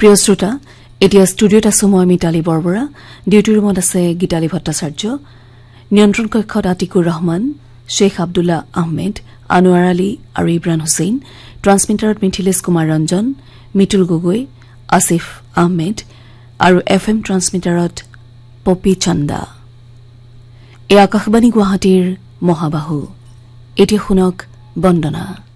প্ৰিয় শ্ৰোতা এতিয়া ষ্টুডিঅত আছো মই মিতালী বৰবৰা ডিউটি ৰুমত আছে গীতালী ভট্টাচাৰ্য নিয়ন্ত্ৰণ কক্ষত আতিকুৰ ৰহমান শেখ আব্দুল্লাহ আহমেদ আনোৱাৰ আলী আৰু ইব্ৰান হুছেইন ট্ৰান্সমিটাৰত মিথিলেশ কুমাৰ ৰঞ্জন মিতুল গগৈ আসিফ আহমেদ আৰু এফএম ট্ৰান্সমিটাৰত পপি চন্দা এই আকাশবাণী গুৱাহাটীৰ মহাবাহু এতিয়া শুনক বন্দনা